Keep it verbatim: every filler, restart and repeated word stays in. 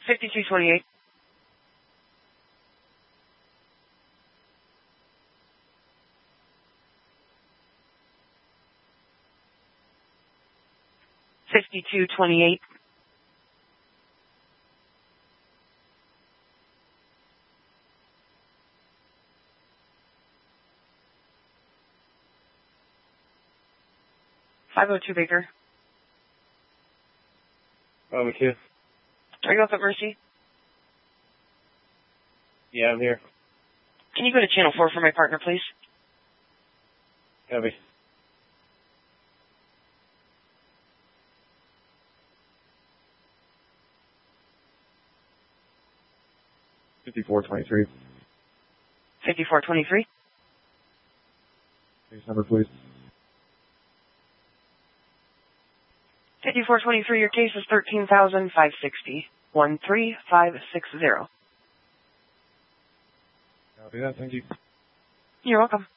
fifty-two twenty-eight. fifty-two twenty-eight. five oh two Baker. Oh, two. Are you up at Mercy? Yeah, I'm here. Can you go to channel four for my partner, please? Copy. fifty-four twenty-three. fifty-four twenty-three. Case number, please. fifty-four twenty-three, your case is thirteen thousand five hundred sixty. one three five six zero. Copy that, thank you. You're welcome.